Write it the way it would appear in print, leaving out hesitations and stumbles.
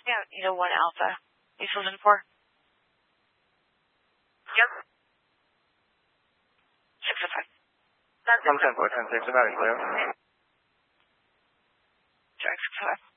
Yeah, 1 Alpha. You still in 4? Yep. 605. I'm 10-4, 10-6, about it, clear. Sorry, 605.